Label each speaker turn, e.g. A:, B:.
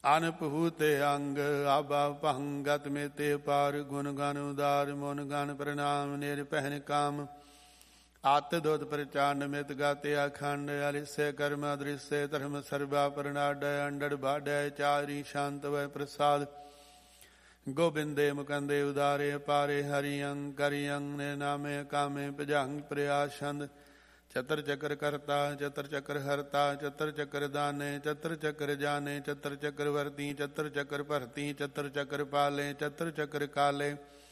A: ਅਨਪਹੂ ਤੇ ਅੰਗ ਆਬਾ ਭੰਗਤ ਮੇ ਤੇ ਪਾਰ ਗੁਣ ਗਨ ਉਦਾਰ ਮਨ ਗਨ ਪ੍ਰਣਾਮ ਨਿਰਭੈਨ ਕਾਮ ਆਤ ਦੋਤ ਪ੍ਰਚਾਨ ਮਿਤ ਗਾਤੇ ਅਖੰਡ ਅਲਿਸੇ ਕਰਮ ਅਦ੍ਰਿਸੇ ਧਰਮ ਸਰਬਾ ਪ੍ਰਣਾਡੈ ਅੰਡੜ ਬਾਡੈ ਚਾਰੀ ਸ਼ਾਂਤ ਵੈ ਪ੍ਰਸਾਦ ਗੋਬਿੰਦੇ ਮੁਕੰਦੇ ਉਦਾਰੇ ਪਾਰੇ ਹਰਿਅੰ ਕਰਿਅੰ ਨੇ ਨਾਮੇ ਕਾਮੇ ਭਜੰਗ ਪ੍ਰਿਆਸ਼ੰਦ ਚਤਰ ਚਕਰ ਕਰਤਾ ਚਤਰ ਚਕਰ ਹਰਤਾ ਚਤਰ ਚਕਰ ਦਾਨੇ ਚਤਰ ਚਕਰ ਜਾਨੇ ਚਤਰ ਚਕਰ ਵਰਤੀ ਚਤਰ ਚਕਰ ਭਰਤੀ ਚਤਰ ਚਕਰ ਪਾਲੇ ਚਤਰ ਚਕਰ ਕਾਲੇ